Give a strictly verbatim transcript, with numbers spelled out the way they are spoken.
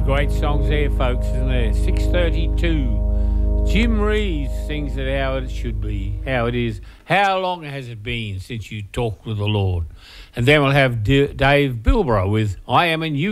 Great songs there, folks, isn't there? six thirty-two. Jim Reeves sings it how it should be, how it is. How long has it been since you talked with the Lord? And then we'll have D- Dave Bilborough with I Am a New